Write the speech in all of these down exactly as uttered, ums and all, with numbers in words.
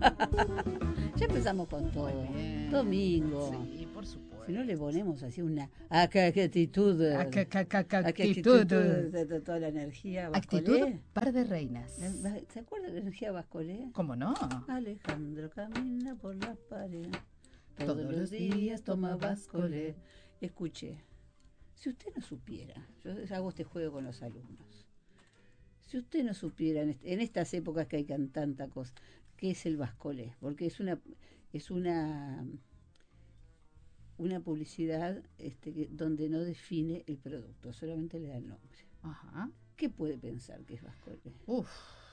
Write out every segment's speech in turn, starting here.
Ya empezamos con todo. Domingo. Sí, por supuesto. Si no le ponemos así una acá, qué actitud, A que- que- que- que- a qué actitud. actitud de, de toda la energía Actitud Bascolé. par de reinas. ¿Se acuerda de la energía Bascolé? ¿Cómo no? Alejandro camina por la pared. Todos, Todos los días toma Bascolé. Escuche, si usted no supiera, yo hago este juego con los alumnos. Si usted no supiera en, est en estas épocas que hay can tanta cosa, ¿qué es el Bascolé? Porque es una es una una publicidad este, que, donde no define el producto, solamente le da el nombre. Ajá. ¿Qué puede pensar que es Bascolé? Uf,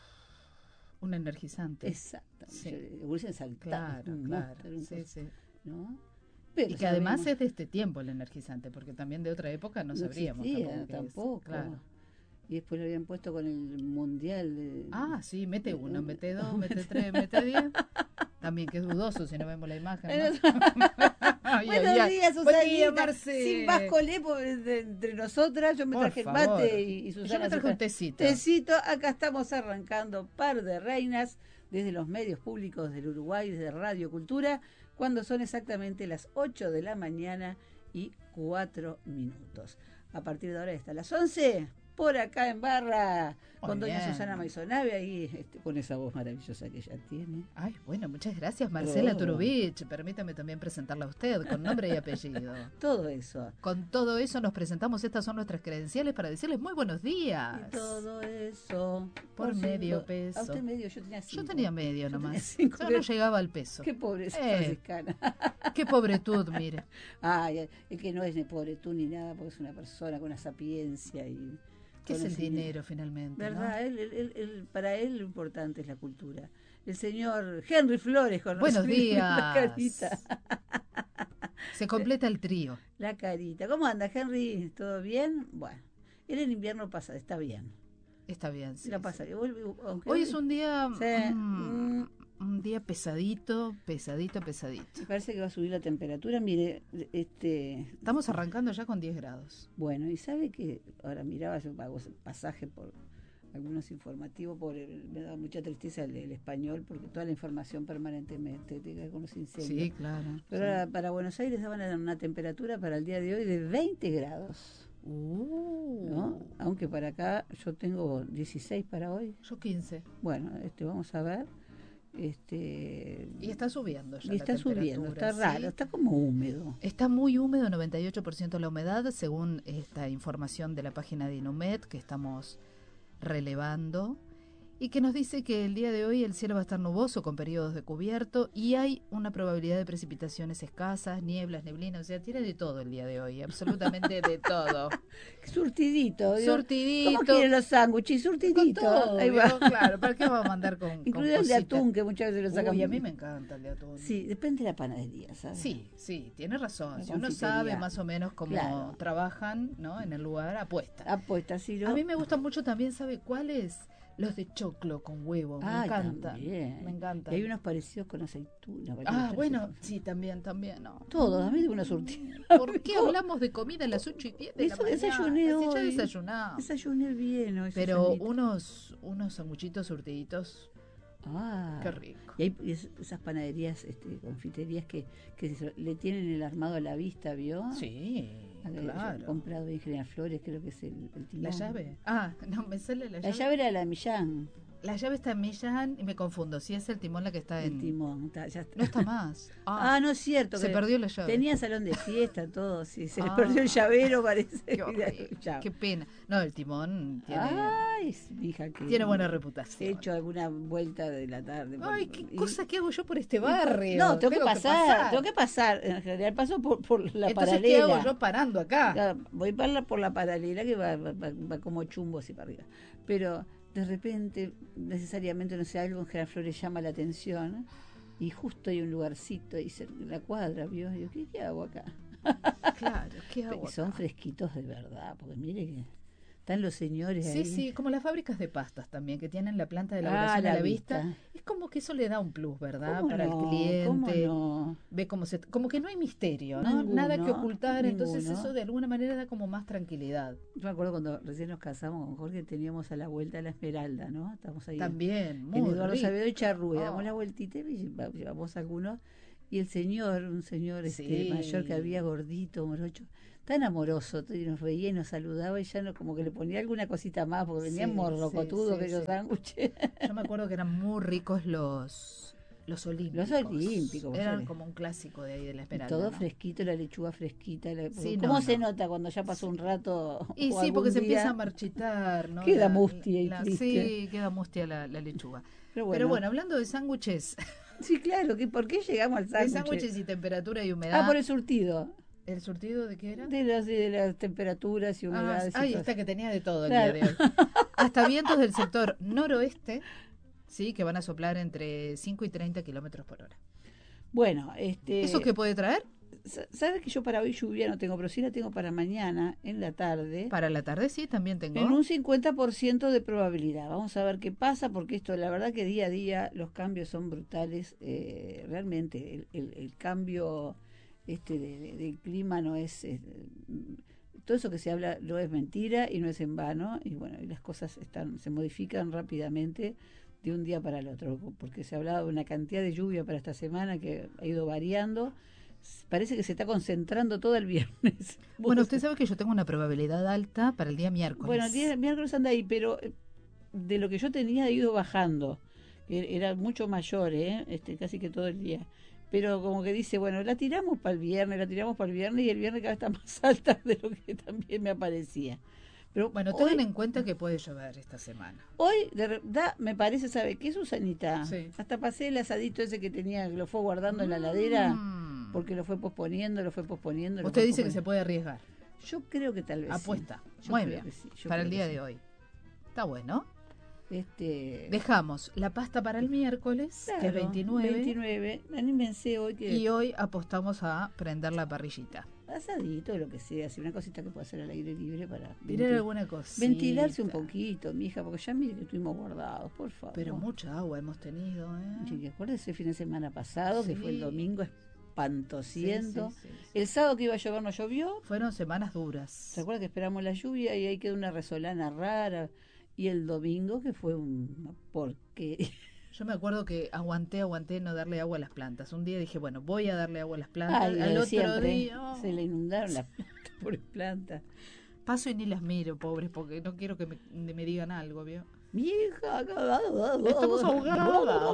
un energizante. Exactamente. Sí. Saltar, claro, un claro. Monster, un Sí, cosa, sí. ¿no? Pero y que sabemos, además es de este tiempo el energizante, porque también de otra época no, no sabríamos existía, tampoco. Es, claro. Y después lo habían puesto con el mundial. De, ah, sí, mete uno, mete dos, mete tres, mete diez. También que es dudoso si no vemos la imagen, ¿no? Ay, Buenos ay, ay. días, Susanita. Sin Sin Bascolé entre nosotras. Yo me Por traje favor. el mate y, y Susana. Yo me traje un tecito. Tecito. Acá estamos arrancando Par de Reinas desde los medios públicos del Uruguay, desde Radio Cultura, cuando son exactamente las ocho de la mañana y cuatro minutos. A partir de ahora hasta las once, por acá en Barra, Muy con doña bien. Susana Maisonave, ahí este, con esa voz maravillosa que ella tiene. Ay, bueno, muchas gracias, Marcela Oh. Turubich. Permítame también presentarla a usted con nombre y apellido. Todo eso. Con todo eso nos presentamos, estas son nuestras credenciales para decirles muy buenos días. Y todo eso por, por medio medio peso. peso. A usted medio, yo tenía cinco. Yo tenía medio yo nomás. Tenía Yo no llegaba al peso. Qué pobreza eh, franciscana. Qué pobretud, mire. Ay, es que no es ni pobretud ni nada, porque es una persona con una sapiencia y... ¿Qué es el dinero finalmente? ¿Verdad? ¿no? Él, él, él, él, para él lo importante es la cultura. El señor Henry Flores con buenos días. La carita. Se completa el trío. La carita. ¿Cómo anda, Henry? ¿Todo bien? Bueno, él en invierno pasa, está bien. Está bien, sí. La pasa. Sí. Hoy, hoy, hoy es un día... Sí. Mm, un día pesadito, pesadito, pesadito. Me parece que va a subir la temperatura. Mire, este... Estamos arrancando ya con diez grados. Bueno, y sabe que ahora miraba, yo pago pasaje por algunos informativos, por el, me da mucha tristeza el, el español, porque toda la información permanentemente tiene con los incendios. Sí, claro. Pero sí. Ahora, para Buenos Aires daban una temperatura para el día de hoy de veinte grados. Uh. ¿No? Aunque para acá yo tengo dieciséis para hoy. Yo quince. Bueno, este vamos a ver. Este y está subiendo ya y está la subiendo, está ¿sí? raro, está como húmedo. Está muy húmedo, noventa y ocho por ciento la humedad, según esta información de la página de Inumet que estamos relevando, y que nos dice que el día de hoy el cielo va a estar nuboso con periodos de cubierto y hay una probabilidad de precipitaciones escasas, nieblas, neblinas, o sea, tiene de todo el día de hoy, absolutamente de todo. Surtidito. Surtidito. ¿Cómo quieren los sándwiches? Surtidito. Todo, ahí va. Claro, ¿para qué vamos a mandar con incluido con el de atún, que muchas veces lo sacan. Uy, a mí me encanta el de atún. Sí, depende de la panadería, ¿sabes? Sí, sí, tiene razón. La Si uno confitería. sabe más o menos cómo Claro. trabajan, ¿no? En el lugar, apuesta. Apuesta, sí, ¿no? A mí me gusta mucho también, ¿sabe cuáles? Los de choclo con huevo, me ah, encanta. También. Me encanta. Y hay unos parecidos con aceituna. Ah, bueno, sí, también, también, no. Todos, dame de una surtida. ¿Por qué hablamos de comida a las ocho y diez de Eso la mañana? desayuné Si hoy. ya desayunamos. Desayuné bien hoy. Pero Susanita. unos, unos sanguchitos surtiditos. Ah, qué rico. Y hay es- esas panaderías, este, confiterías que, que se- le tienen el armado a la vista, ¿vio? Sí, A ver, yo he claro. comprado en General Flores, creo que es el, el timón. ¿La llave? Ah, no, me sale la, La llave. llave era la de Millán. La llave está en Millán y me confundo. Si es el timón la que está El en... timón. Está- ya está. No está más. Ah, no es cierto. se que perdió la llave. Tenía salón de fiesta, todo. Sí, se le Ah. perdió el llavero, parece. Qué horrible, Ya. qué pena. No, el timón tiene, Ay, hija, que tiene buena he reputación. hecho alguna vuelta de la tarde. Ay, por- qué y- cosa que hago yo por este y- barrio. No, tengo, que, pasar, tengo que pasar. En general paso por, por la Entonces, paralela. ¿qué hago yo parando acá? Ya, voy para la, por la paralela que va, va, va- va como chumbo así para arriba. Pero de repente, necesariamente, no sé, algo en General Flores llama la atención y justo hay un lugarcito ahí cerca de la cuadra, ¿vio? Y yo, ¿qué, qué hago acá? Claro, ¿qué hago Y son acá? fresquitos de verdad, porque mire que están los señores Sí, ahí. sí, como las fábricas de pastas también, que tienen la planta de Ah, elaboración la a la vista. vista. Es como que eso le da un plus, ¿verdad? ¿Cómo Para no? el cliente. ¿Cómo no? Ve cómo se, como que no hay misterio, ¿no? Ninguno, Nada que ocultar, entonces ninguno. eso de alguna manera da como más tranquilidad. Yo me acuerdo cuando recién nos casamos con Jorge, teníamos a la vuelta a la Esmeralda, ¿no? Estamos ahí También, en muy Eduardo rico. Saavedra y Charrúa, Oh. damos la vueltita y lleva- llevamos algunos. Y el señor, un señor este, Sí. mayor que había, gordito, morocho, tan amoroso, y nos veía y nos saludaba y ya no, como que le ponía alguna cosita más, porque venían Sí, morrocotudos sí, sí, aquellos sí. sándwiches. Yo me acuerdo que eran muy ricos los los olímpicos. Los olímpicos, Eran sí. como un clásico de ahí de la Y Esmeralda. todo ¿no? fresquito, la lechuga fresquita. La, Sí, ¿Cómo no, se no. nota cuando ya pasó un rato? Y o sí, porque algún se día? empieza a marchitar, ¿no? Queda La- mustia y la- triste. Sí, queda mustia la, la lechuga. Pero bueno, Pero bueno, hablando de sándwiches, sí, claro, que ¿por qué llegamos al de sándwich? sándwiches y temperatura y humedad. Ah, por el surtido. ¿El surtido de qué era? De las, de las temperaturas y Ah, humedades. y ahí todo está, eso. que tenía de todo el Claro. día de hoy. Hasta vientos del sector noroeste, sí, que van a soplar entre cinco y treinta kilómetros por hora. Bueno, este. ¿Eso qué puede traer? sa- ¿Sabes que yo para hoy lluvia no tengo, pero sí la tengo para mañana, en la tarde? Para la tarde sí, también tengo. En un cincuenta por ciento de probabilidad. Vamos a ver qué pasa, porque esto, la verdad que día a día los cambios son brutales. Eh, realmente, el, el, el cambio este de, de- del clima no es... eh, todo eso que se habla no es mentira y no es en vano. Y bueno, y las cosas están se modifican rápidamente de un día para el otro, porque se ha hablado de una cantidad de lluvia para esta semana que ha ido variando. Parece que se está concentrando todo el viernes. Bueno, usted sabe que yo tengo una probabilidad alta para el día miércoles. Bueno, el día miércoles anda ahí, pero eh, de lo que yo tenía ha ido bajando. E- Era mucho mayor, ¿eh? Este, casi que todo el día. Pero como que dice, bueno, la tiramos para el viernes, la tiramos para el viernes y el viernes cada vez está más alta de lo que también me aparecía. Pero Bueno, hoy, tengan en cuenta que puede llover esta semana. hoy de verdad me parece, ¿sabe qué, Susanita? Sí. Hasta pasé el asadito ese que tenía, que lo fue guardando en la heladera, Mm. porque lo fue posponiendo, lo fue posponiendo. lo Usted fue dice que se posponiendo. puede arriesgar. Yo creo que tal vez sí. Apuesta. Yo Muy creo bien. que sí, yo Para creo el que día sí. de hoy. Está bueno. Este, Dejamos la pasta para el miércoles, que es claro, veintinueve, veintinueve. Anímense hoy que y hoy apostamos a prender la parrillita. asadito, lo que sea, así una cosita que pueda hacer al aire libre para Tirar ventil- alguna cosa. ventilarse un poquito, mija, porque ya mire que estuvimos guardados, por favor. Pero mucha agua hemos tenido, ¿eh? Sí, acuérdese el fin de semana pasado, que fue el Sí. domingo espantosiento. Sí, sí, sí, sí. El sábado que iba a llover no llovió. Fueron semanas duras. ¿Se acuerda que esperamos la lluvia y ahí quedó una resolana rara? Y el domingo, que fue una porquería. Yo me acuerdo que aguanté, aguanté no darle agua a las plantas. Un día dije, bueno, voy a darle agua a las plantas. Ay, lo Al de otro siempre. día, oh, Se le inundaron las plantas, por plantas. paso y ni las miro, pobres, porque no quiero que me, me digan algo, ¿vio? Mi hija, Estamos ahogadas.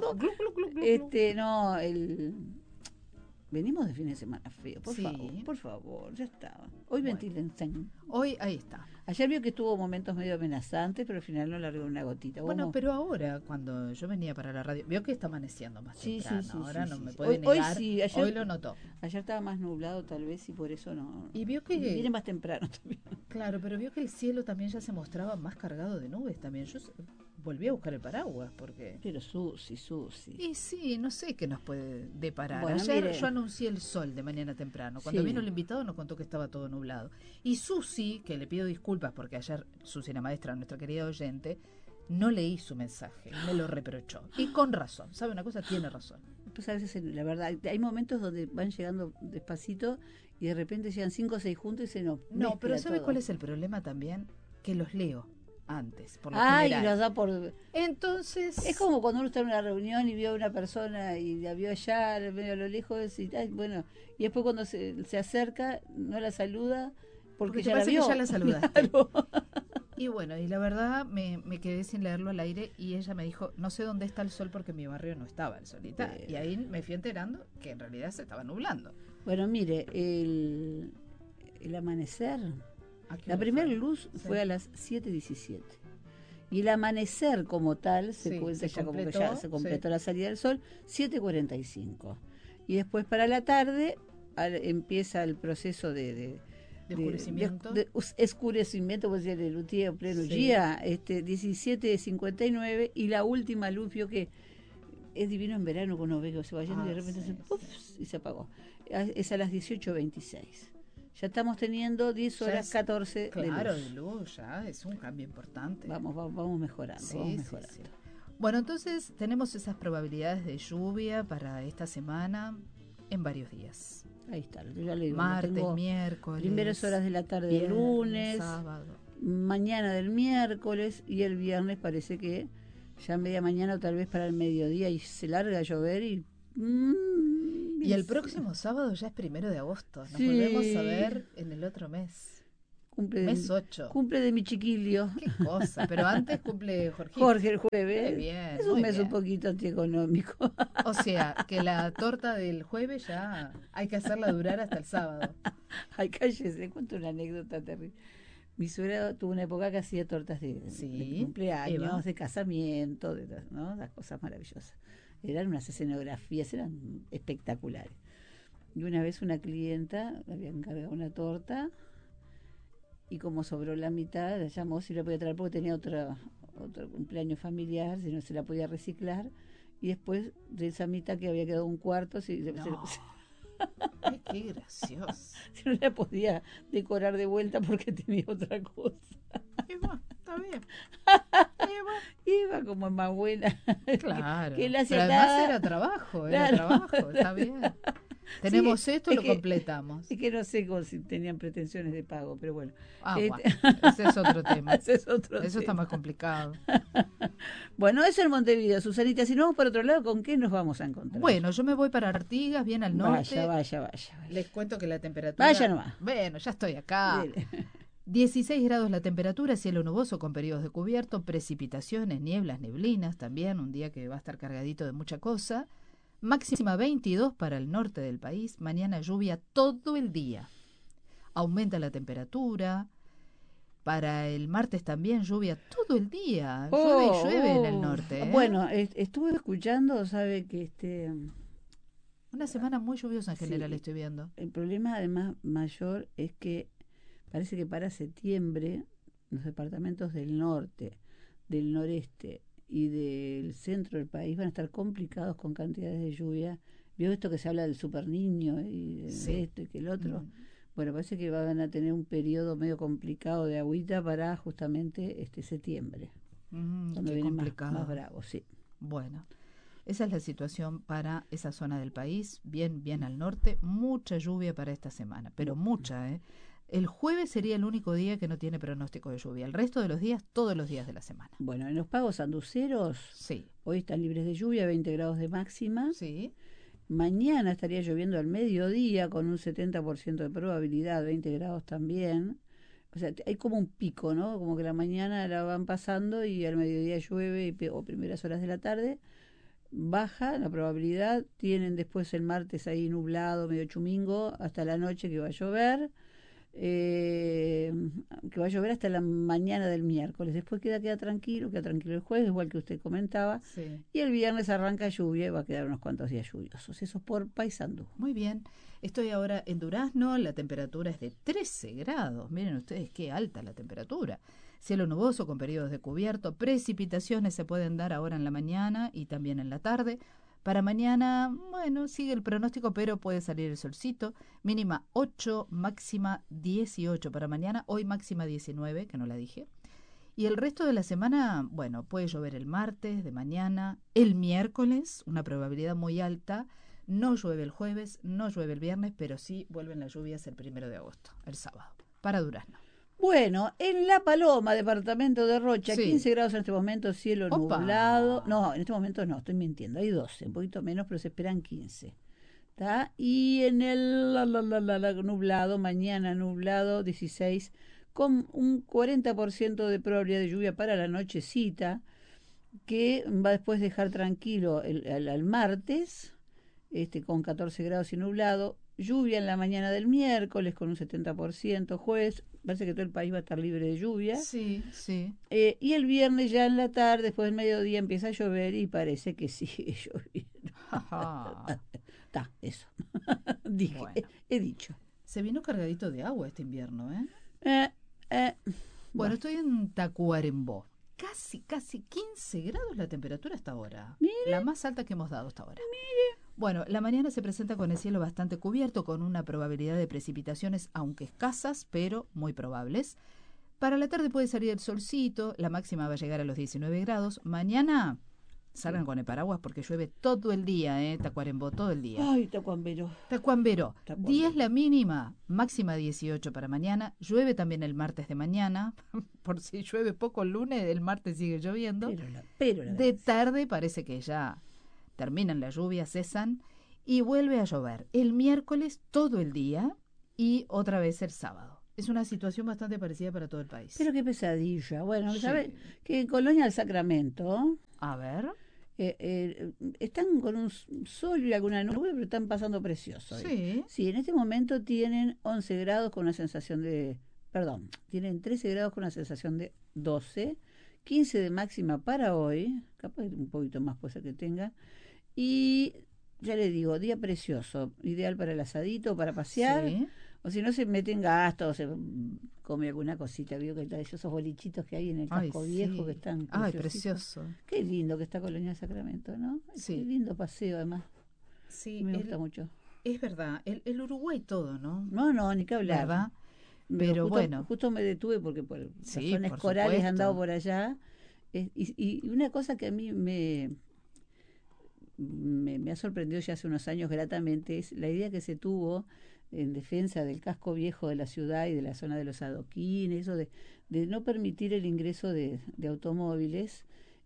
Este, no, el venimos de fin de semana feo, por Sí. favor, por favor, ya estaba. Hoy Bueno. ventilense. Hoy, ahí está. Ayer vio que tuvo momentos medio amenazantes, pero al final no largó una gotita. Bueno, Vamos- pero ahora, cuando yo venía para la radio, vio que está amaneciendo más Sí, sí, temprano. sí, ahora sí, no sí, me sí. puede Hoy- hoy negar. sí, ayer- Hoy lo notó. Ayer estaba más nublado tal vez y por eso no. Y vio que, Viene más temprano también. claro, pero vio que el cielo también ya se mostraba más cargado de nubes también. Yo s- volví a buscar el paraguas porque... Pero Susi, Susi. Y sí, no sé qué nos puede deparar. Bueno, Ayer mire. yo anuncié el sol de mañana temprano. Cuando Sí. vino el invitado nos contó que estaba todo nublado. Y Susi, que le pido disculpas porque ayer Susi, la maestra, nuestra querida oyente, no leí su mensaje, me lo reprochó. Y con razón, ¿sabe una cosa? Tiene razón. Pues a veces, la verdad, hay momentos donde van llegando despacito y de repente llegan cinco o seis juntos y se nos. No, pero mezcla ¿sabe todo. cuál es el problema también? Que los leo antes, por lo Ay, general. los da por. Entonces... Es como cuando uno está en una reunión y vio a una persona y la vio allá, medio a lo lejos, y ay, bueno, y después cuando se, se acerca, no la saluda porque, Porque te ya la parece que vio. ya la saludaste. Claro. Y bueno, y la verdad me, me quedé sin leerlo al aire y ella me dijo, no sé dónde está el sol porque en mi barrio no estaba el sol y tal. Pero- Y ahí me fui enterando que en realidad se estaba nublando. Bueno, mire, el, el amanecer, ¿A qué la hora primera fue? luz Sí. fue a las siete diecisiete. Y el amanecer como tal, se Sí, cuenta se ya como que completó, ya se completó sí. la salida del sol, siete cuarenta y cinco. Y después para la tarde al- empieza el proceso de... de De oscurecimiento. de- de us- escurecimiento, pues decir, el día pleno Sí. día, este, diecisiete cincuenta y nueve, y la última luz vio que es divino en verano cuando uno ve que se va yendo y de Ah, repente sí, se, ¡puf! sí. Y se apagó. A- Es a las dieciocho veintiséis. Ya estamos teniendo diez horas es, catorce claro, de luz. de luz, ya es un cambio importante. Vamos, vamos, vamos mejorando, Sí, vamos sí, mejorando. sí. Bueno, entonces tenemos esas probabilidades de lluvia para esta semana en varios días. Ahí está, yo ya le digo, Martes, tengo miércoles, primeras horas de la tarde del viernes, lunes, sábado. mañana del miércoles y el viernes parece que ya media mañana o tal vez para el mediodía y se larga a llover y... Mm, y el próximo sábado ya es primero de agosto. Nos sí. volvemos a ver en el otro mes. Cumple mes de, ocho. Cumple de mi chiquillo. Qué cosa, pero antes cumple Jorgito. Jorge el jueves. Qué bien, es un mes bien. un poquito antieconómico. O sea, que la torta del jueves ya hay que hacerla durar hasta el sábado. Ay, cállese, le cuento una anécdota terrible. Mi suegra tuvo una época que hacía tortas de, sí, de cumpleaños, Eva. de casamiento, de, ¿no? Las cosas maravillosas. Eran unas escenografías, eran espectaculares. Y una vez una clienta le había encargado una torta y como sobró la mitad, la llamó si la podía traer porque tenía otra, otro cumpleaños familiar, si no se la podía reciclar. Y después de esa mitad que había quedado un cuarto, si, no. se, Ay, qué gracioso. si no la podía decorar de vuelta porque tenía otra cosa. Eva, está bien. Eva. Iba como más buena. Claro. Que, que la pero además cada... era trabajo, era claro. trabajo, está bien. Tenemos sí, esto, lo que, completamos. Es que no sé si tenían pretensiones de pago, pero bueno. Ah, este... bueno, ese es otro tema. Ese es otro Eso tema. está más complicado. Bueno, eso en Montevideo, Susanita. Si no vamos para otro lado, ¿con qué nos vamos a encontrar? Bueno, yo me voy para Artigas, bien al norte. Vaya, vaya, vaya. vaya. Les cuento que la temperatura... Vaya nomás. Bueno, ya estoy acá. Dile. dieciséis grados la temperatura, cielo nuboso con periodos de cubierto, precipitaciones, nieblas, neblinas también, un día que va a estar cargadito de mucha cosa. Máxima veintidós para el norte del país, mañana lluvia todo el día. Aumenta la temperatura. Para el martes también lluvia todo el día. Oh, llueve y llueve oh. en el norte. ¿eh? Bueno, est estuve escuchando, sabe que este... Una semana muy lluviosa en general sí, estoy viendo. El problema además mayor es que parece que para septiembre los departamentos del norte, del noreste y del centro del país van a estar complicados con cantidades de lluvia. ¿Vio esto que se habla del super niño y de sí. esto y que el otro? Mm. Bueno, parece que van a tener un periodo medio complicado de agüita para justamente este septiembre. Mm, cuando qué viene complicado. Más, más bravo, sí. Bueno, esa es la situación para esa zona del país, bien, bien al norte. Mucha lluvia para esta semana, pero mucha, ¿eh? El jueves sería el único día que no tiene pronóstico de lluvia. El resto de los días, todos los días de la semana. Bueno, en los pagos anduceros, sí. hoy están libres de lluvia, veinte grados de máxima. Sí. Mañana estaría lloviendo al mediodía con un setenta por ciento de probabilidad, veinte grados también. O sea, hay como un pico, ¿no? Como que la mañana la van pasando y al mediodía llueve y, o primeras horas de la tarde. Baja la probabilidad, tienen después el martes ahí nublado, medio chumingo, hasta la noche que va a llover. Eh, que va a llover hasta la mañana del miércoles. Después queda, queda tranquilo, queda tranquilo el jueves, igual que usted comentaba. Sí. Y el viernes arranca lluvia y va a quedar unos cuantos días lluviosos. Eso es por Paysandú. Muy bien. Estoy ahora en Durazno, la temperatura es de trece grados. Miren ustedes qué alta la temperatura. Cielo nuboso con periodos de cubierto. Precipitaciones se pueden dar ahora en la mañana y también en la tarde. Para mañana, bueno, sigue el pronóstico, pero puede salir el solcito. Mínima ocho, máxima dieciocho para mañana. Hoy máxima diecinueve, que no la dije. Y el resto de la semana, bueno, puede llover el martes, de mañana, el miércoles, una probabilidad muy alta. No llueve el jueves, no llueve el viernes, pero sí vuelven las lluvias el primero de agosto, el sábado, para Durazno. Bueno, en La Paloma, departamento de Rocha, sí. quince grados en este momento, cielo Opa. nublado. No, en este momento no, estoy mintiendo, hay doce, un poquito menos, pero se esperan quince. ¿Tá? Y en el la, la, la, la, la, nublado, mañana nublado, dieciséis, con un cuarenta por ciento de probabilidad de lluvia para la nochecita, que va después dejar tranquilo el, el, el martes, este con catorce grados y nublado. Lluvia en la mañana del miércoles con un setenta por ciento, jueves, parece que todo el país va a estar libre de lluvia. Sí, sí. Eh, y el viernes ya en la tarde, después del mediodía, empieza a llover y parece que sigue lloviendo. Está, eso. Dije, bueno. he, he dicho. Se vino cargadito de agua este invierno, ¿eh? eh, eh bueno, bueno, estoy en Tacuarembó. Casi, casi quince grados la temperatura hasta ahora. Mire, la más alta que hemos dado hasta ahora. Mire. Bueno, la mañana se presenta con el cielo bastante cubierto, con una probabilidad de precipitaciones, aunque escasas, pero muy probables. Para la tarde puede salir el solcito, la máxima va a llegar a los diecinueve grados. Mañana salgan con el paraguas porque llueve todo el día, ¿eh? Tacuarembó, todo el día. Ay, Tacuambero. Tacuambero, diez la mínima, máxima dieciocho para mañana. Llueve también el martes de mañana, por si llueve poco el lunes, el martes sigue lloviendo. Pero la, pero la de tarde parece que ya terminan las lluvias, cesan y vuelve a llover el miércoles todo el día y otra vez el sábado. Es una situación bastante parecida para todo el país. Pero qué pesadilla. Bueno, Sí. ¿sabes? Que en Colonia del Sacramento A ver. eh, eh, están con un sol y alguna nube, pero están pasando precioso. Sí. Sí, en este momento tienen once grados con una sensación de... Perdón, tienen trece grados con una sensación de doce, quince de máxima para hoy, capaz un poquito más puede ser que tenga, y ya le digo, día precioso, ideal para el asadito, para pasear, Sí. o si no se mete en gastos, se come alguna cosita, vio que está esos bolichitos que hay en el casco Ay, viejo sí. que están Ay, preciositos. precioso. Qué lindo que está Colonia del Sacramento, ¿no? Sí. Qué lindo paseo además, Sí, me el- gusta mucho. es verdad. El, el Uruguay todo, ¿no? No, no, ni que hablar. ¿Verdad? Me- Pero justo, bueno. justo me detuve porque por Sí, razones por corales he supuesto. andado por allá. eh, y, y una cosa que a mí me, me, me ha sorprendido ya hace unos años gratamente es la idea que se tuvo en defensa del casco viejo de la ciudad y de la zona de los adoquines, eso de, de no permitir el ingreso de, de automóviles.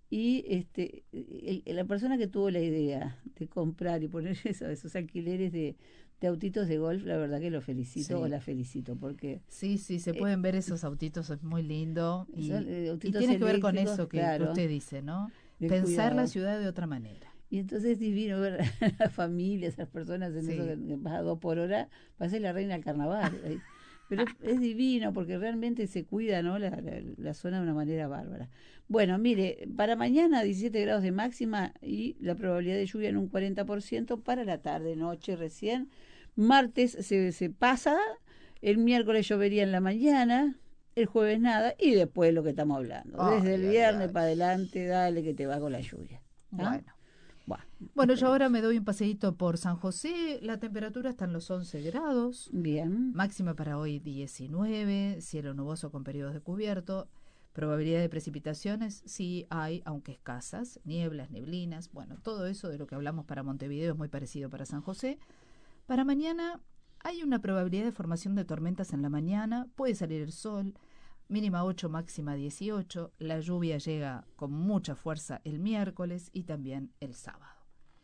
Y este el- la persona que tuvo la idea de comprar y poner eso, esos alquileres de, de autitos de golf, la verdad que lo felicito Sí. o la felicito, porque Sí, sí, se Eh, pueden ver esos autitos, es muy lindo. Y, son, eh, y autitos tiene que ver con eléctricos, eso que, que claro, usted dice, ¿no? del Pensar la cuidado. ciudad de otra manera. Y entonces es divino ver a las familias, a las personas en Sí. eso que que vas a dos por hora, parece la reina del carnaval. ahí. Pero es, es divino porque realmente se cuida, ¿no? la, la, la zona de una manera bárbara. Bueno, mire, para mañana diecisiete grados de máxima y la probabilidad de lluvia en un cuarenta por ciento para la tarde, noche recién. Martes se, se pasa, el miércoles llovería en la mañana, el jueves nada y después lo que estamos hablando. Desde Ay, el ay, viernes ay. para adelante, dale que te va con la lluvia. ¿Ah? Bueno. Bueno, Bueno, yo esperemos. ahora me doy un paseíto por San José. La temperatura está en los once grados. Bien. Máxima para hoy diecinueve. Cielo nuboso con periodos de cubierto. Probabilidad de precipitaciones, sí hay, aunque escasas. Nieblas, neblinas. Bueno, todo eso de lo que hablamos para Montevideo es muy parecido para San José. Para mañana hay una probabilidad de formación de tormentas en la mañana. Puede salir el sol. Mínima ocho, máxima dieciocho. La lluvia llega con mucha fuerza el miércoles y también el sábado.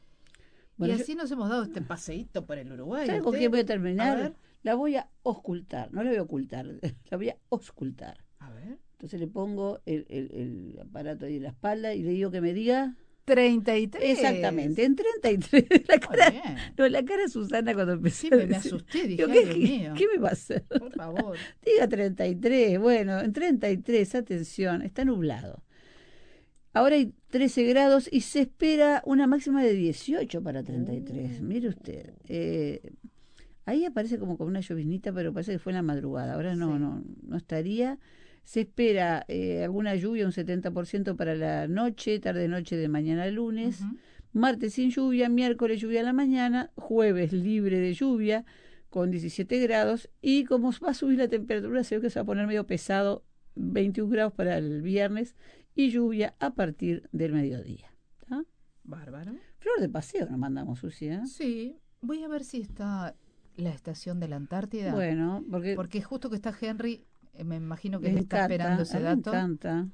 Bueno, y yo- así nos hemos dado este paseíto por el Uruguay. ¿Sabe con ¿Usted? qué voy a A terminar? ver. La voy a oscultar, no la voy a ocultar, la voy a oscultar. A ver. Entonces le pongo el, el- el aparato ahí en la espalda y le digo que me diga treinta y tres. exactamente, en treinta y tres. La Muy cara, bien. no, la cara de Susana cuando empezó Sí, a me, me decir, asusté. Dije, digo, ay, ¿qué, Dios qué- mío. qué me va a hacer? Por favor. Diga treinta y tres, bueno, en treinta y tres, atención, está nublado. Ahora hay trece grados y se espera una máxima de dieciocho para treinta y tres. Uh. Mire usted. Eh, ahí aparece como con una lloviznita, pero parece que fue en la madrugada. Ahora no, Sí. no, no estaría. Se espera eh, alguna lluvia, un setenta por ciento para la noche, tarde-noche de mañana lunes. Ujú. Martes sin lluvia, miércoles lluvia a la mañana, jueves libre de lluvia con diecisiete grados. Y como va a subir la temperatura, se ve que se va a poner medio pesado, veintiún grados para el viernes y lluvia a partir del mediodía. ¿Tá? Bárbaro. Flor de paseo nos mandamos, Susi, ¿eh? Sí, voy a ver si está la estación de la Antártida. Bueno, porque, Porque justo que está Henry, eh, me imagino que me él está encanta, esperando a ese mí me dato. encanta.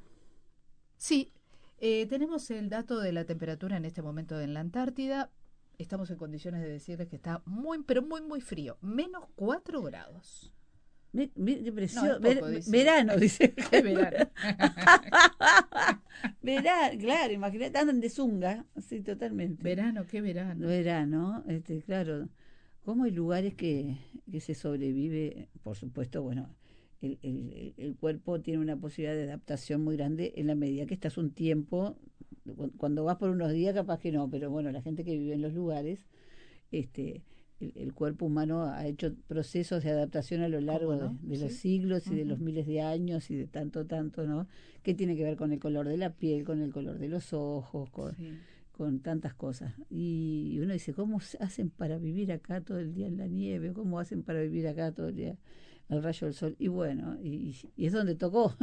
Sí, eh, tenemos el dato de la temperatura en este momento en la Antártida. Estamos en condiciones de decirles que está muy, pero muy, muy frío. Menos cuatro grados. Ve- ve- qué precioso. No, es poco, Ver- dice. verano, dice. ¡Qué verano! Verano, claro, imagínate, andan de zunga, sí, totalmente. Verano, qué verano. Verano, este, claro. ¿Cómo hay lugares que, que se sobrevive? Por supuesto, bueno, el, el, el cuerpo tiene una posibilidad de adaptación muy grande en la medida que estás un tiempo, cu- cuando vas por unos días capaz que no, pero bueno, la gente que vive en los lugares, este, el, el cuerpo humano ha hecho procesos de adaptación a lo largo ¿Cómo no? de, de los Sí. siglos y de Ujú. los miles de años y de tanto, tanto, ¿no? Que tiene que ver con el color de la piel, con el color de los ojos, con, Sí. con tantas cosas. Y uno dice, ¿cómo se hacen para vivir acá todo el día en la nieve? ¿Cómo hacen para vivir acá todo el día al rayo del sol? Y bueno, y, y es donde tocó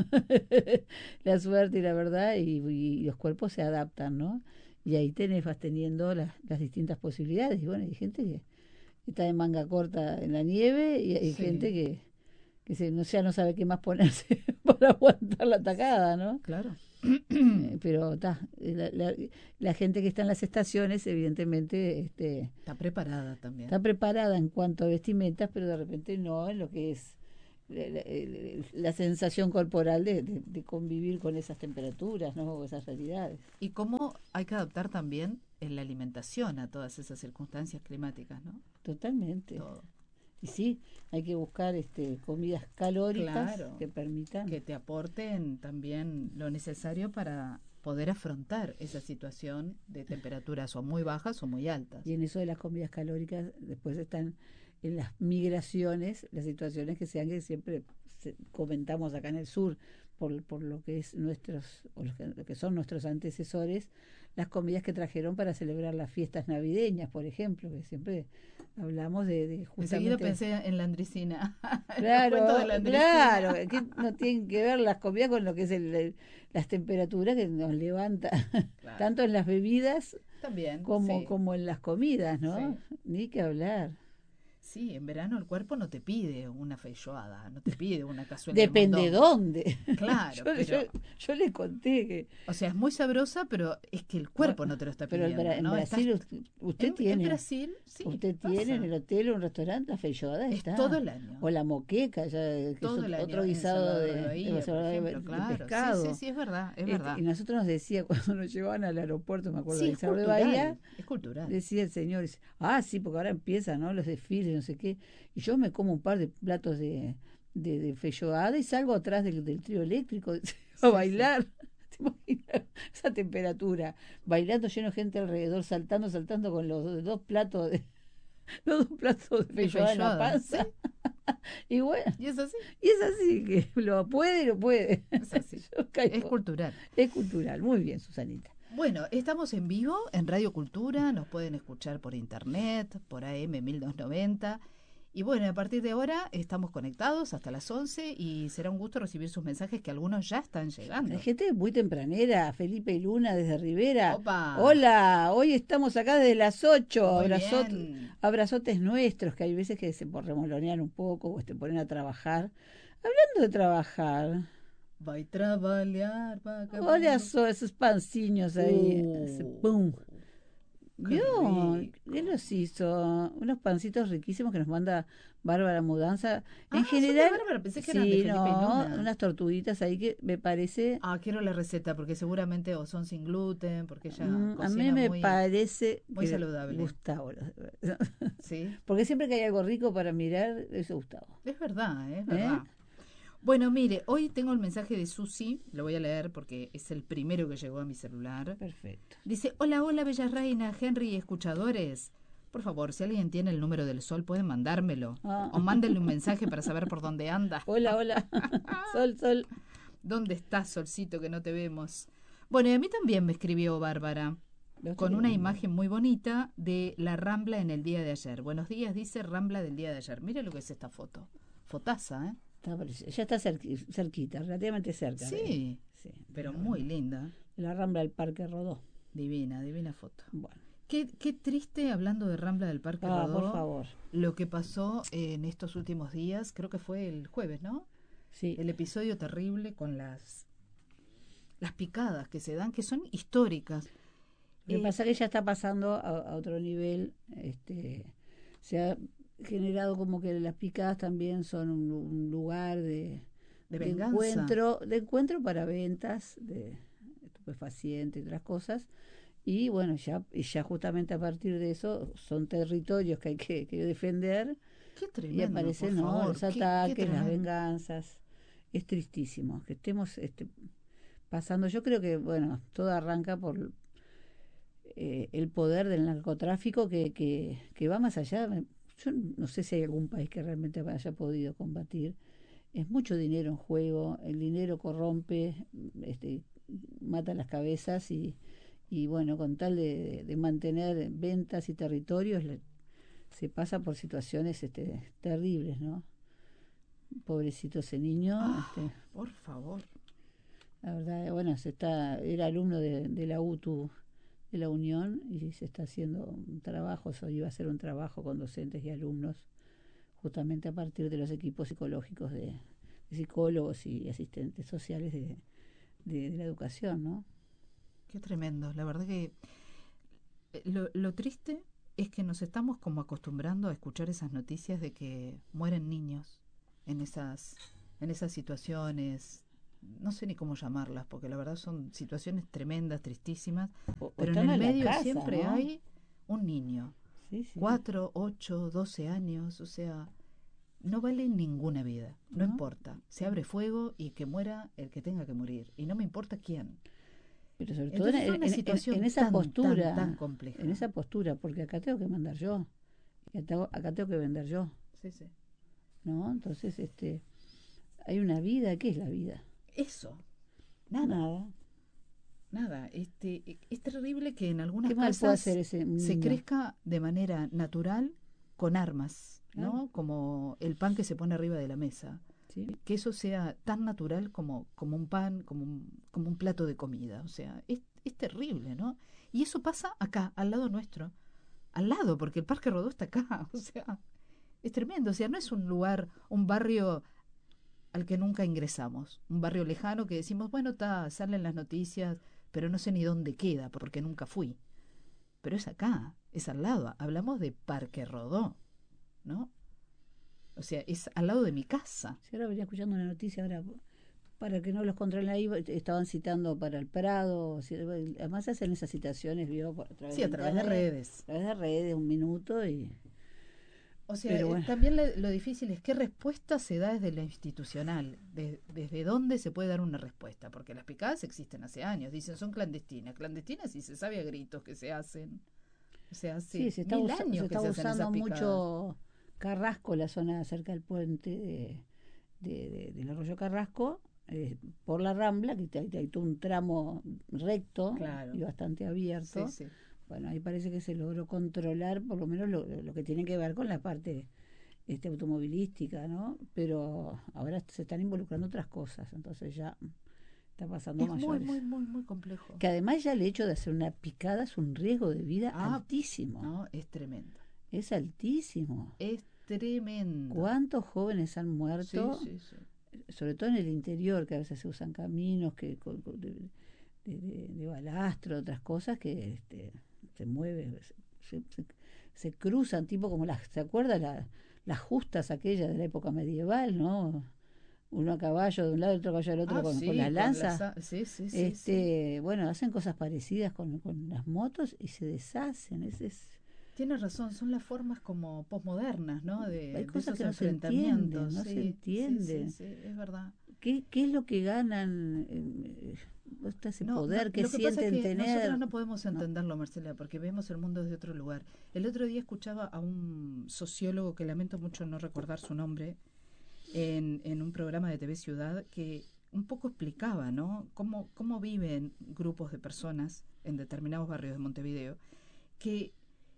la suerte y la verdad, y, y los cuerpos se adaptan, ¿no? Y ahí tenés, vas teniendo las, las distintas posibilidades. Y bueno, hay gente que está de manga corta en la nieve y hay Sí. gente que, que se, no, ya no sabe qué más ponerse para aguantar la tacada, ¿no? Claro. Eh, pero ta, la, la, la gente que está en las estaciones, evidentemente, este, Está preparada también. está preparada en cuanto a vestimentas, pero de repente no en lo que es la, la, la sensación corporal de, de, de convivir con esas temperaturas, ¿no? O esas realidades. Y cómo hay que adaptar también en la alimentación a todas esas circunstancias climáticas, ¿no? Totalmente. Todo. Y sí, hay que buscar este, comidas calóricas Claro. que permitan. Que te aporten también lo necesario para poder afrontar esa situación de temperaturas o muy bajas o muy altas. Y en eso de las comidas calóricas, después están en las migraciones, las situaciones que sean que siempre se, comentamos acá en el sur, por, por lo que es nuestros, o lo que, lo que son nuestros antecesores, las comidas que trajeron para celebrar las fiestas navideñas, por ejemplo, que siempre hablamos de, de justamente... Enseguida pensé en la Andricina. Claro, El cuento de la Andricina. claro, que no tienen que ver las comidas con lo que es el, el, las temperaturas que nos levanta, Claro. tanto en las bebidas También, como, sí. como en las comidas, ¿no? Sí. Ni que hablar. Sí, en verano el cuerpo no te pide una feijoada, no te pide una cazuela Depende de de mondongo. dónde. Claro, yo, pero... yo, yo le conté que... O sea, es muy sabrosa, pero es que el cuerpo no te lo está Pero pidiendo, en, en ¿no? Brasil Estás... usted, usted en, tiene... En Brasil, sí, usted pasa. tiene en el hotel o un restaurante la feijoada Es está. todo el año. O la moqueca, ya, que todo es el otro año guisado en de, Salvador de Bahía, de, por ejemplo, de claro. pescado. Sí, sí, sí, es verdad, es este, verdad. Y nosotros nos decía, cuando nos llevaban al aeropuerto, me acuerdo, Sí, de es Salvador de cultural, Bahía, es cultural. decía el señor, dice, ah, sí, porque ahora empiezan, ¿no? Los desfiles, no sé qué. Y yo me como un par de platos de, de, de feijoada y salgo atrás del, del trío eléctrico a Sí, bailar. ¿Te imaginas? Esa temperatura, bailando lleno de gente alrededor, saltando, saltando con los dos platos de, los dos platos de De feijoada en la feijoada, panza. sí. Y bueno, Y es así, y es así, que lo puede y lo puede. es así. Yo caigo. Es cultural. Es cultural. Muy bien, Susanita. Bueno, estamos en vivo en Radio Cultura, nos pueden escuchar por internet, por A M mil doscientos noventa. Y bueno, a partir de ahora estamos conectados hasta las once y será un gusto recibir sus mensajes, que algunos ya están llegando. Hay gente muy tempranera, Felipe y Luna desde Rivera. Opa. Hola, hoy estamos acá desde las ocho. Muy Abrazot, bien. abrazotes nuestros, que hay veces que se remolonean un poco o te ponen a trabajar. Hablando de trabajar, Vai trabalhar, vagabundo. olha só esos panciños ahí. Uh, Ese pum. qué ¿Vio? rico. Él los hizo. Unos pancitos riquísimos que nos manda Bárbara Mudanza. En Ah, son de general, Bárbara, pensé que eran de sí, Felipe y no, Luna. unas tortuguitas ahí que me parece. Ah, quiero la receta porque seguramente o son sin gluten, porque ella mm, a cocina mí me muy, parece muy que saludable. Gustavo. los- Sí, Porque siempre que hay algo rico para mirar, es Gustavo. es verdad, es ¿Eh? verdad. Bueno, mire, hoy tengo el mensaje de Susi, lo voy a leer porque es el primero que llegó a mi celular. Perfecto. Dice, hola, hola, Bella Reina, Henry y escuchadores. Por favor, si alguien tiene el número del sol, pueden mandármelo. Ah. O mándenle un mensaje para saber por dónde anda. Hola, hola. Sol, sol. ¿Dónde estás, solcito, que no te vemos? Bueno, y a mí también me escribió Bárbara, con una imagen muy bonita de la Rambla en el día de ayer. Buenos días, dice Rambla del día de ayer. Mire lo que es esta foto. Fotaza, ¿eh? Está preci- ya está cerqui- cerquita, relativamente cerca. de- Sí, sí, pero de muy linda. la Rambla del Parque Rodó. Divina, divina foto. Bueno. Qué, qué triste, hablando de Rambla del Parque Ah, Rodó, por favor. lo que pasó en estos últimos días, creo que fue el jueves, ¿no? Sí. El episodio terrible con las, las picadas que se dan, que son históricas. Lo que Eh, pasa es que ya está pasando a, a otro nivel. Este, se ha generado como que las picadas también son un, un lugar de, De de venganza. encuentro, de encuentro para ventas de estupefacientes y otras cosas. Y bueno, ya, y ya justamente a partir de eso son territorios que hay que, que defender. Qué Y tremendo, aparecen, por ¿no? favor. Los Qué- qué ataques, las tremendo. venganzas. Es tristísimo que estemos este, pasando. Yo creo que, bueno, todo arranca por eh, el poder del narcotráfico que, que, que va más allá. Yo no sé si hay algún país que realmente haya podido combatir. Es mucho dinero en juego, el dinero corrompe, este, mata las cabezas y, y bueno, con tal de, de mantener ventas y territorios, le, se pasa por situaciones este, terribles, ¿no? Pobrecito ese niño. Ah, este, por favor. la verdad, bueno, se está, era alumno de, de la U T U de la Unión y se está haciendo un trabajo, eso iba a ser un trabajo con docentes y alumnos, justamente a partir de los equipos psicológicos de, de psicólogos y asistentes sociales de, de, de la educación, ¿no? Qué tremendo. La verdad que lo, lo triste es que nos estamos como acostumbrando a escuchar esas noticias de que mueren niños en esas, en esas situaciones. No sé ni cómo llamarlas, porque la verdad son situaciones tremendas, tristísimas, O, pero o en el en medio casa, siempre ¿no? hay un niño, Sí, sí. cuatro, ocho, doce años, o sea, no vale ninguna vida, no, ¿No? importa, se abre fuego y que muera el que tenga que morir, y no me importa quién. Pero sobre todo Entonces es en, una en, situación en, en esa tan, postura, tan, tan compleja. en esa postura, porque acá tengo que mandar yo, y acá, acá tengo que vender yo, Sí, sí. ¿no? Entonces, este, hay una vida, ¿qué es la vida? Eso, nada. Nada. Nada, este, es terrible que en algunas ¿Qué mal puede casas hacer ese se niño? crezca de manera natural con armas, ¿no? Claro. Como el pan que se pone arriba de la mesa. ¿Sí? Que eso sea tan natural como, como un pan, como un, como un plato de comida. O sea, es, es terrible, ¿no? Y eso pasa acá, al lado nuestro. Al lado, porque el Parque Rodó está acá. O sea, es tremendo. O sea, no es un lugar, un barrio al que nunca ingresamos. Un barrio lejano que decimos, bueno, está, salen las noticias, pero no sé ni dónde queda, porque nunca fui. Pero es acá, es al lado. Hablamos de Parque Rodó, ¿no? O sea, es al lado de mi casa. Si ahora venía escuchando una noticia, ahora para que no los controlen ahí, estaban citando para el Prado. Si, además hacen esas citaciones, vio, por, a través Sí, de a través de internet, redes. a través de redes, un minuto y... O sea, Pero eh, bueno. también le, lo difícil es qué respuesta se da desde lo institucional, de, desde dónde se puede dar una respuesta, porque las picadas existen hace años, dicen son clandestinas, clandestinas y se sabe a gritos que se hacen, o sea, hace Sí, se está, mil usa, años se que está se hacen usando esas picadas. mucho Carrasco, la zona cerca del puente de, de, de, del arroyo Carrasco, eh, por la Rambla, que hay, hay todo un tramo recto Claro. y bastante abierto. Sí, sí. Bueno, ahí parece que se logró controlar por lo menos lo, lo que tiene que ver con la parte este, automovilística, ¿no? Pero ahora se están involucrando otras cosas, entonces ya está pasando Es muy, mayores. muy, muy, muy complejo. Que además ya el hecho de hacer una picada es un riesgo de vida Ah, altísimo. No, es tremendo. Es altísimo. Es tremendo. ¿Cuántos jóvenes han muerto? Sí, sí, sí. Sobre todo en el interior, que a veces se usan caminos que de, de, de, de balastro, otras cosas que este, se mueven, se, se, se cruzan, tipo como las, ¿se acuerda la, las justas aquellas de la época medieval, ¿no? Uno a caballo de un lado y otro a caballo del otro Ah, con, sí, con las con lanzas. las- sí, sí, sí, este, sí. Bueno, hacen cosas parecidas con, con las motos y se deshacen. Es, es, Tienes razón, son las formas como posmodernas, ¿no? De, hay de cosas esos que no se enfrentamientos. entienden, no sí, se entienden. Sí, sí, sí, es verdad. ¿Qué, ¿Qué es lo que ganan? Eh, está ese No, poder no, que lo que pasa sienten es que tener. nosotros no podemos No. entenderlo, Marcela, porque vemos el mundo desde otro lugar. El otro día escuchaba a un sociólogo, que lamento mucho no recordar su nombre, en, en un programa de T V Ciudad, que un poco explicaba, ¿no? Cómo, cómo viven grupos de personas en determinados barrios de Montevideo, que,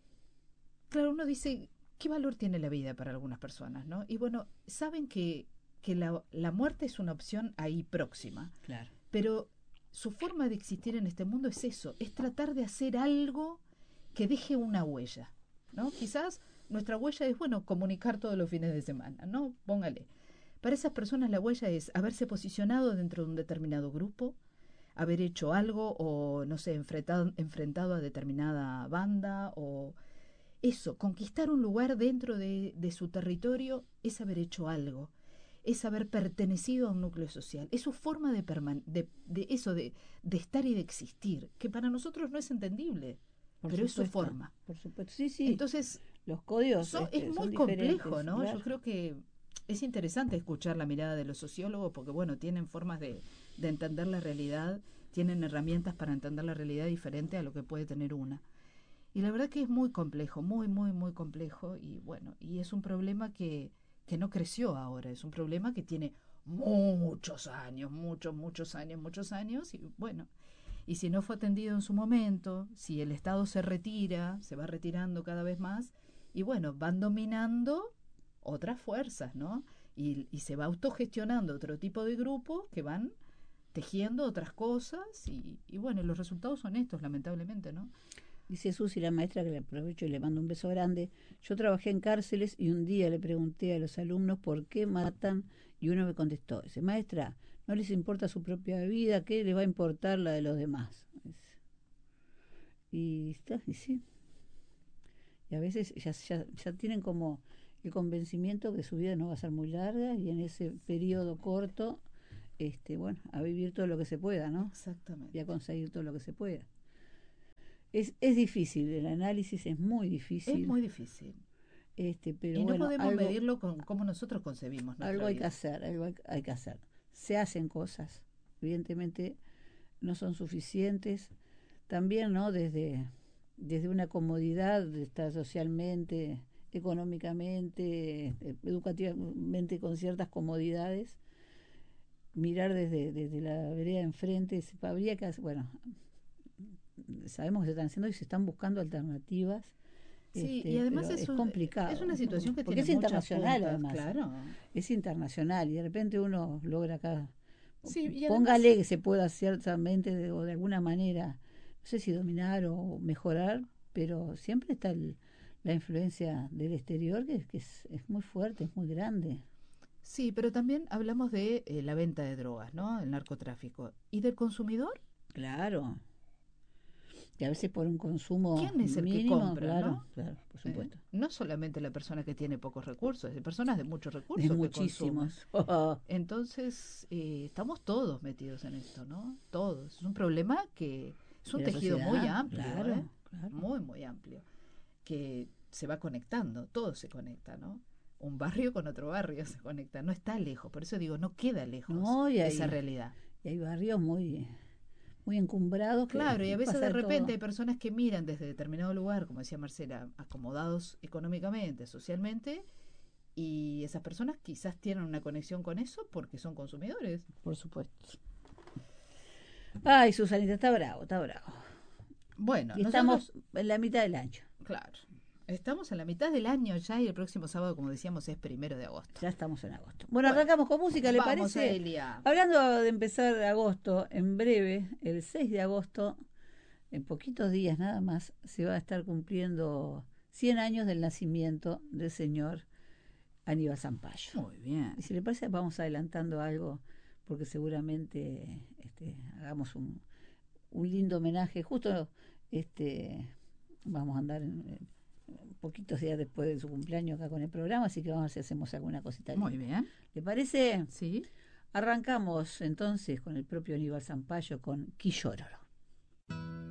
claro, uno dice, ¿qué valor tiene la vida para algunas personas, no? Y bueno, saben que, que la, la muerte es una opción ahí próxima. Claro. Pero su forma de existir en este mundo es eso, es tratar de hacer algo que deje una huella, ¿no? Quizás nuestra huella es, bueno, comunicar todos los fines de semana, ¿no? Póngale. Para esas personas la huella es haberse posicionado dentro de un determinado grupo, haber hecho algo o, no sé, enfrentado, enfrentado a determinada banda o eso, conquistar un lugar dentro de, de su territorio es haber hecho algo, es haber pertenecido a un núcleo social, es su forma de, perman de, de eso, de, de estar y de existir, que para nosotros no es entendible, Por pero supuesto, es su forma. Por supuesto, sí, sí. Entonces, los códigos so, este, es son muy complejo, diferentes, ¿no? claro. Yo creo que es interesante escuchar la mirada de los sociólogos porque, bueno, tienen formas de, de entender la realidad, tienen herramientas para entender la realidad diferente a lo que puede tener una. Y la verdad que es muy complejo, muy, muy, muy complejo y, bueno, y es un problema que, que no creció ahora, es un problema que tiene muchos años, muchos, muchos años, muchos años y, bueno, Y si no fue atendido en su momento, si el Estado se retira, se va retirando cada vez más, y bueno, van dominando otras fuerzas, ¿no? Y, y se va autogestionando otro tipo de grupos que van tejiendo otras cosas y, y bueno, los resultados son estos, lamentablemente, ¿no? Dice Susi, la maestra, que le aprovecho y le mando un beso grande. Yo trabajé en cárceles y un día le pregunté a los alumnos por qué matan y uno me contestó, dice, maestra, no les importa su propia vida, ¿qué les va a importar la de los demás? Y está, y sí. Y a veces ya, ya, ya tienen como el convencimiento que su vida no va a ser muy larga y en ese periodo corto, este, bueno, a vivir todo lo que se pueda, ¿no? Exactamente. Y a conseguir todo lo que se pueda. Es, es difícil, el análisis es muy difícil. Es muy difícil. Este, pero y no bueno, podemos algo, medirlo con cómo nosotros concebimos nuestra algo hay vida. que hacer, algo hay, hay que hacer. Se hacen cosas, evidentemente no son suficientes. También, ¿no? Desde, desde una comodidad de estar socialmente, económicamente, educativamente con ciertas comodidades, mirar desde, desde la vereda de enfrente, habría que hacer, bueno, sabemos que se están haciendo y se están buscando alternativas. Sí, este, y además es, es, un, complicado. Es una situación que porque tiene es internacional, puntas, además. Claro. Es internacional y de repente uno logra acá. Sí, y póngale además, que se pueda ciertamente de, o de alguna manera, no sé si dominar o mejorar, pero siempre está el, la influencia del exterior que, que es, es muy fuerte, es muy grande. Sí, pero también hablamos de eh, la venta de drogas, ¿no? El narcotráfico. ¿Y del consumidor? Claro. Y a veces por un consumo ¿Quién es el mínimo, que compra, claro, no? claro, por supuesto. ¿Eh? No solamente la persona que tiene pocos recursos, hay personas de muchos recursos De que muchísimos. consumen. Entonces, eh, estamos todos metidos en esto, ¿no? Todos. Es un problema que es un De la tejido sociedad, muy amplio, claro, ¿eh? claro. Muy, muy amplio. Que se va conectando, todo se conecta, ¿no? Un barrio con otro barrio se conecta, no está lejos, por eso digo, no queda lejos no, y hay, esa realidad. Y hay barrios muy, muy encumbrados. Claro, que y a veces pasa de repente todo. hay personas que miran desde determinado lugar, como decía Marcela, acomodados económicamente, socialmente, y esas personas quizás tienen una conexión con eso porque son consumidores. Por supuesto. Ay, Susanita, está bravo, está bravo. Bueno, y nosotros, estamos en la mitad del año. Claro. Estamos en la mitad del año ya y el próximo sábado, como decíamos, es primero de agosto. Ya estamos en agosto. Bueno, Bueno, arrancamos con música, ¿le vamos parece? A Elia. Hablando de empezar agosto, en breve, el seis de agosto, en poquitos días nada más, se va a estar cumpliendo cien años del nacimiento del señor Aníbal Zampayo. Muy bien. Y si le parece, vamos adelantando algo, porque seguramente este, hagamos un, un lindo homenaje. Justo este, vamos a andar en, en poquitos días después de su cumpleaños acá con el programa, así que vamos a ver si hacemos alguna cosita linda. Muy bien. ¿Le parece? Sí. Arrancamos entonces con el propio Aníbal Zampayo con Quillórolo.